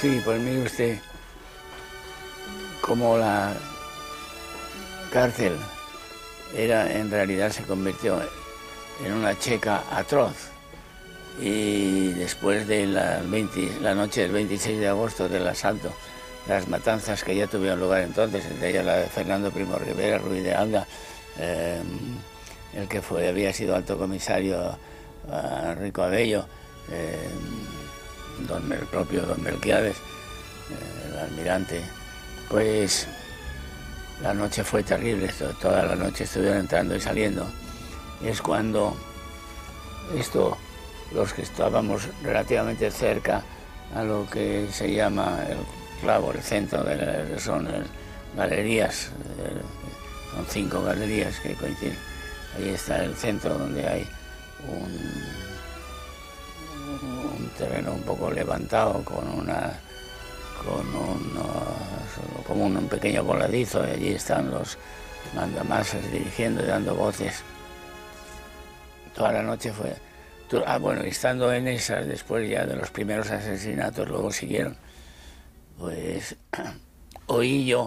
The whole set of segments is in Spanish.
Sí, pues mire usted, como la cárcel en realidad se convirtió en una checa atroz, y después de la noche del 26 de agosto del asalto, las matanzas que ya tuvieron lugar entonces, entre ellas la de Fernando Primo Rivera, Ruiz de Alda, el que había sido alto comisario Rico Abello, el propio don Melquiades, el almirante, pues la noche fue terrible, toda la noche estuvieron entrando y saliendo. Es cuando los que estábamos relativamente cerca a lo que se llama el clavo, el centro son galerías, son 5 galerías que coinciden. Ahí está el centro, donde hay un terreno un poco levantado como un pequeño voladizo, y allí están los mandamases dirigiendo y dando voces. Toda la noche fue... bueno, estando en esas, después ya de los primeros asesinatos, luego siguieron, pues oí yo,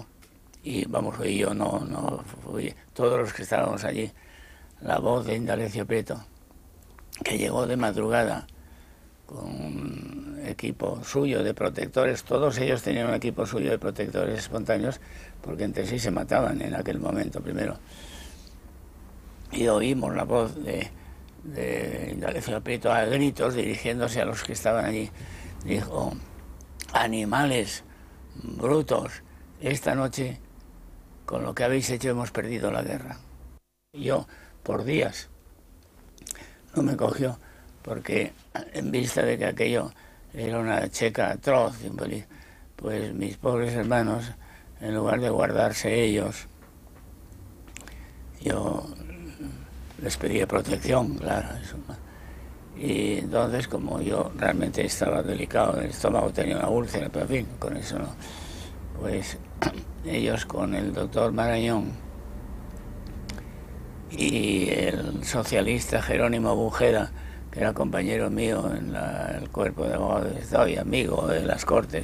todos los que estábamos allí, la voz de Indalecio Prieto, que llegó de madrugada con un equipo suyo de protectores. Todos ellos tenían un equipo suyo de protectores espontáneos, porque entre sí se mataban en aquel momento primero. Y oímos la voz de Indalecio Prieto a gritos, dirigiéndose a los que estaban allí. Dijo: animales brutos, esta noche con lo que habéis hecho hemos perdido la guerra. Yo, por días, no me cogió, porque en vista de que aquello era una checa atroz, pues mis pobres hermanos, en lugar de guardarse ellos, yo les pedía protección, claro. Eso. Y entonces, como yo realmente estaba delicado, el estómago tenía una úlcera, pero en fin, con eso no. Pues ellos, con el doctor Marañón y el socialista Jerónimo Bujeda, que era compañero mío en el cuerpo de abogados de Estado y amigo de las Cortes,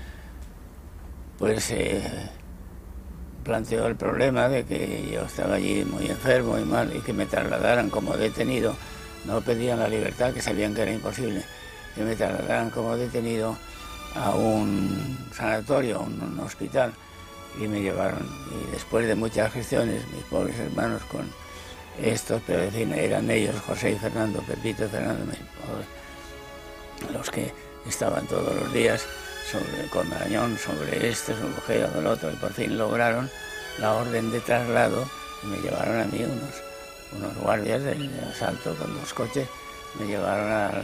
pues planteó el problema de que yo estaba allí muy enfermo y mal, y que me trasladaran como detenido. No pedían la libertad, que sabían que era imposible, que me trasladaran como detenido a un sanatorio, a un hospital, y me llevaron. Y después de muchas gestiones, mis pobres hermanos con estos, pero en fin, eran ellos, José y Fernando, Pepito y Fernando, los que estaban todos los días con Marañón sobre su mujer o el otro, y por fin lograron la orden de traslado y me llevaron a mí unos guardias de asalto con 2 coches, me llevaron al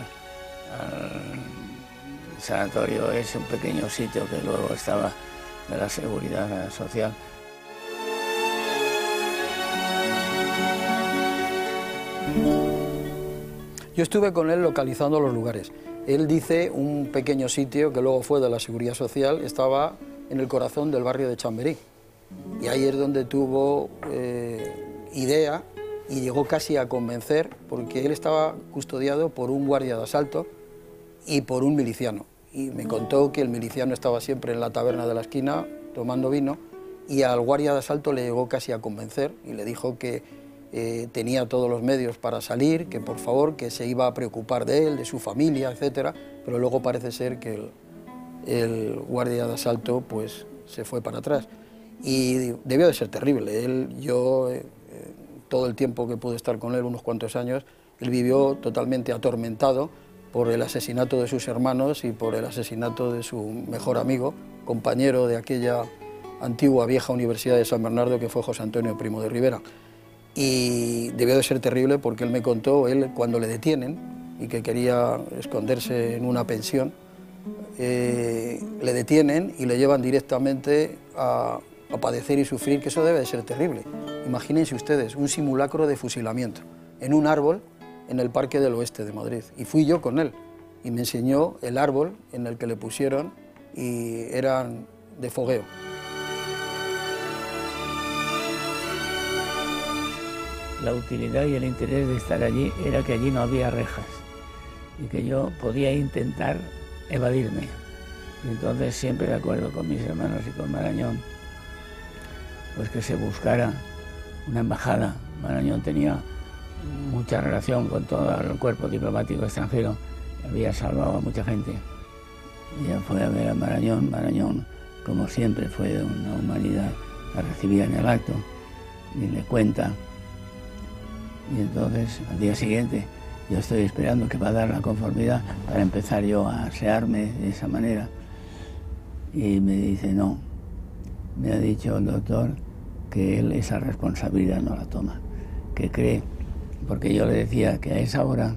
sanatorio. Es un pequeño sitio que luego estaba de la Seguridad Social. Yo estuve con él localizando los lugares. Él dice un pequeño sitio que luego fue de la Seguridad Social, estaba en el corazón del barrio de Chamberí. Y ahí es donde tuvo idea y llegó casi a convencer, porque él estaba custodiado por un guardia de asalto y por un miliciano. Y me contó que el miliciano estaba siempre en la taberna de la esquina tomando vino, y al guardia de asalto le llegó casi a convencer y le dijo que tenía todos los medios para salir, que por favor, que se iba a preocupar de él, de su familia, etc. Pero luego parece ser que el guardia de asalto pues se fue para atrás. Y debió de ser terrible. Todo el tiempo que pude estar con él, unos cuantos años, él vivió totalmente atormentado por el asesinato de sus hermanos y por el asesinato de su mejor amigo, compañero de aquella antigua vieja Universidad de San Bernardo, que fue José Antonio Primo de Rivera. Y debió de ser terrible, porque él me contó, cuando le detienen y que quería esconderse en una pensión, le detienen y le llevan directamente a padecer y sufrir, que eso debe de ser terrible. Imagínense ustedes, un simulacro de fusilamiento en un árbol en el Parque del Oeste de Madrid. Y fui yo con él y me enseñó el árbol en el que le pusieron, y eran de fogueo. La utilidad y el interés de estar allí era que allí no había rejas y que yo podía intentar evadirme. Y entonces, siempre de acuerdo con mis hermanos y con Marañón, pues que se buscara una embajada. Marañón tenía mucha relación con todo el cuerpo diplomático extranjero, había salvado a mucha gente. Ella fue a ver a Marañón. Marañón, como siempre, fue de una humanidad, la recibía en el acto y le cuenta. Y entonces, al día siguiente, yo estoy esperando que va a dar la conformidad para empezar yo a asearme de esa manera. Y me dice, no, me ha dicho el doctor que él esa responsabilidad no la toma, que cree, porque yo le decía que a esa hora,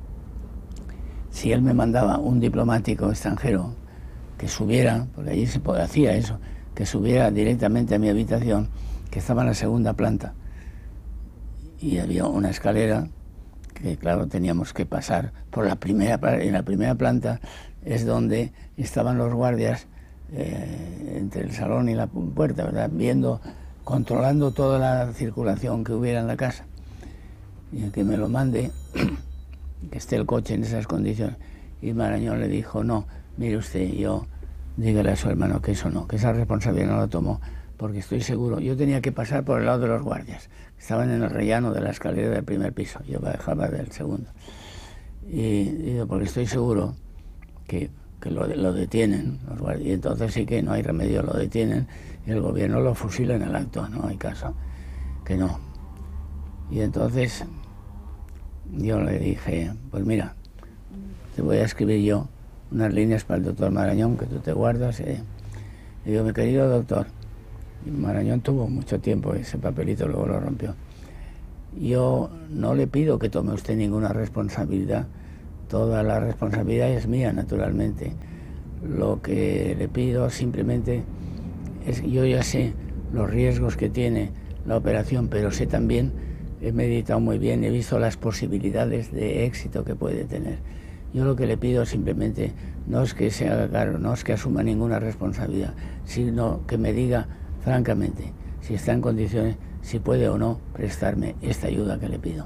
si él me mandaba un diplomático extranjero que subiera, porque allí se hacía eso, que subiera directamente a mi habitación, que estaba en la segunda planta, y había una escalera que, claro, teníamos que pasar por la primera, en la primera planta es donde estaban los guardias, entre el salón y la puerta, ¿verdad?, viendo, controlando toda la circulación que hubiera en la casa. Y el que me lo mande, que esté el coche en esas condiciones. Y Marañón le dijo, no, mire usted, dígale a su hermano que eso no, que esa responsabilidad no la tomó, porque estoy seguro, yo tenía que pasar por el lado de los guardias, estaban en el rellano de la escalera del primer piso, yo bajaba del segundo. Y digo, porque estoy seguro que lo detienen los guardias, y entonces sí que no hay remedio, lo detienen, y el gobierno lo fusila en el acto, no hay caso, que no. Y entonces yo le dije, pues mira, te voy a escribir yo unas líneas para el doctor Marañón, que tú te guardas. Y digo, mi querido doctor, y Marañón tuvo mucho tiempo ese papelito, luego lo rompió. Yo no le pido que tome usted ninguna responsabilidad, toda la responsabilidad es mía, naturalmente. Lo que le pido simplemente es que yo ya sé los riesgos que tiene la operación, pero sé también, he meditado muy bien, he visto las posibilidades de éxito que puede tener. Yo lo que le pido simplemente no es que se haga cargo, no es que asuma ninguna responsabilidad, sino que me diga francamente si está en condiciones, si puede o no prestarme esta ayuda que le pido.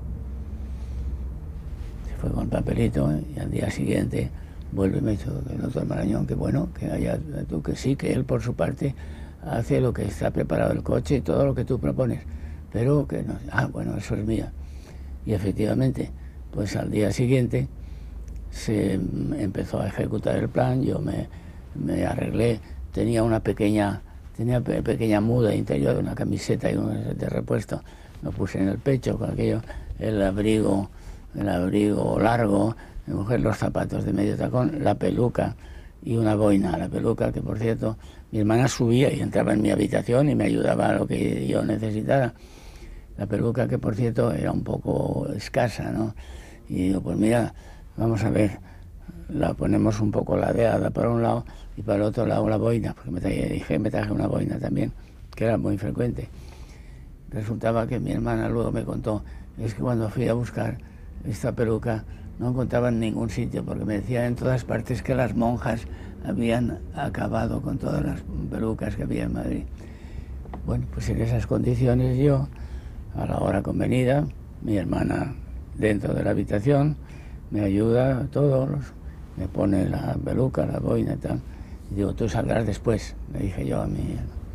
Se fue con el papelito, y al día siguiente vuelve y me dice el doctor Marañón que bueno, que haya tú que sí, que él por su parte hace lo que está preparado el coche y todo lo que tú propones, pero que no, bueno, eso es mía. Y efectivamente, pues al día siguiente se empezó a ejecutar el plan, yo me arreglé, tenía pequeña muda interior, una camiseta y un de repuesto, lo puse en el pecho con aquello, el abrigo largo, mi mujer los zapatos de medio tacón, la peluca y una boina, la peluca que por cierto mi hermana subía y entraba en mi habitación y me ayudaba a lo que yo necesitara, la peluca que por cierto era un poco escasa, ¿no? Y digo, pues mira, vamos a ver, la ponemos un poco ladeada para un lado y para el otro lado la boina, porque me traje una boina también, que era muy frecuente. Resultaba que mi hermana luego me contó, es que cuando fui a buscar esta peluca no encontraba en ningún sitio, porque me decían en todas partes que las monjas habían acabado con todas las pelucas que había en Madrid. Bueno, pues en esas condiciones yo, a la hora convenida, mi hermana dentro de la habitación, me ayuda a todos, me pone la peluca, la boina y tal. Y digo, tú saldrás después, le dije yo a mi...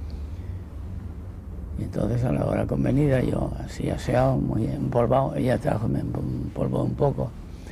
Y entonces a la hora convenida, yo así aseado, muy empolvado, ella trajo, me empolvó un poco.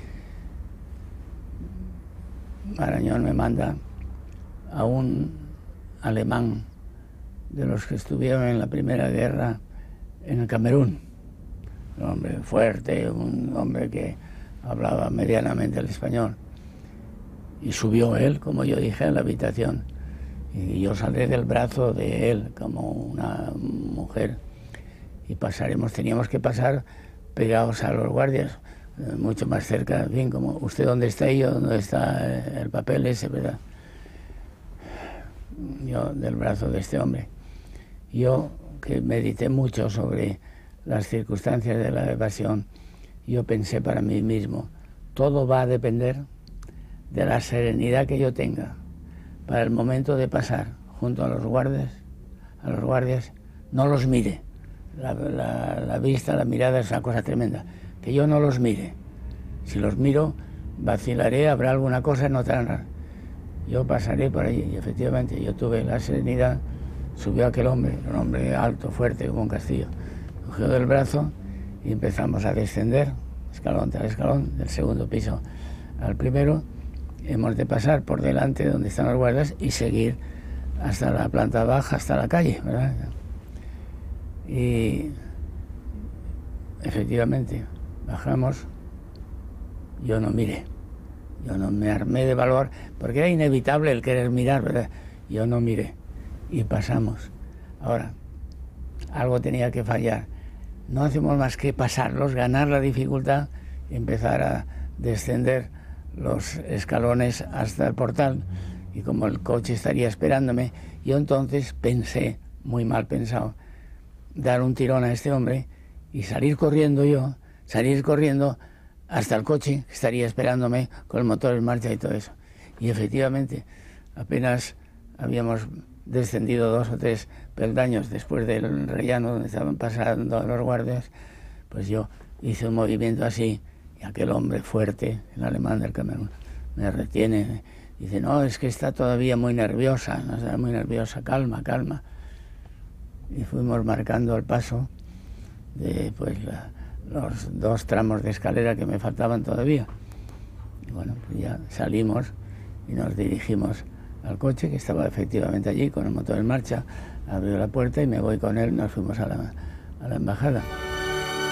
Marañón me manda a un alemán de los que estuvieron en la Primera Guerra en el Camerún. Un hombre fuerte, un hombre que hablaba medianamente el español. Y subió él, como yo dije, a la habitación. Y yo saldré del brazo de él como una mujer. Y teníamos que pasar pegados a los guardias, mucho más cerca, en fin, como usted dónde está y yo dónde está el papel ese, ¿verdad? Yo del brazo de este hombre. Yo, que medité mucho sobre las circunstancias de la evasión, yo pensé para mí mismo, todo va a depender de la serenidad que yo tenga para el momento de pasar junto a los guardias, no los mire. La vista, la mirada es una cosa tremenda. Que yo no los mire. Si los miro, vacilaré, habrá alguna cosa, notarán. yo pasaré por allí. Y efectivamente yo tuve la serenidad, subió aquel hombre, un hombre alto, fuerte, como un castillo, cogió del brazo y empezamos a descender, escalón tras escalón, del segundo piso al primero. Hemos de pasar por delante donde están los guardias y seguir hasta la planta baja, hasta la calle, ¿verdad? Y efectivamente bajamos. Yo no miré, yo no me armé de valor, porque era inevitable el querer mirar, ¿verdad? Yo no miré y pasamos. Ahora, algo tenía que fallar. No hacemos más que pasarlos, ganar la dificultad y empezar a descender los escalones hasta el portal. Y como el coche estaría esperándome, yo entonces pensé, muy mal pensado, dar un tirón a este hombre y salir corriendo yo, salir corriendo hasta el coche que estaría esperándome con el motor en marcha y todo eso. Y efectivamente, apenas habíamos descendido 2 o 3 peldaños después del rellano donde estaban pasando los guardias, pues yo hice un movimiento así y aquel hombre fuerte, el alemán del Camerún, me retiene. Dice, no, es que está todavía muy nerviosa, no está muy nerviosa, calma, calma. Y fuimos marcando el paso de pues los 2 tramos de escalera que me faltaban todavía. Y bueno, pues ya salimos y nos dirigimos al coche, que estaba efectivamente allí con el motor en marcha. Abrió la puerta y me voy con él, nos fuimos a la embajada.